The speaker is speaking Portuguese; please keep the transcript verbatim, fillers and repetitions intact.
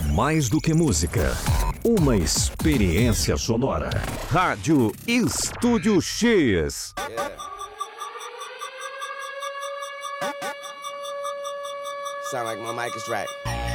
Mais do que música, uma experiência sonora. Rádio Estúdio X. Yeah. Sound like my mic is right.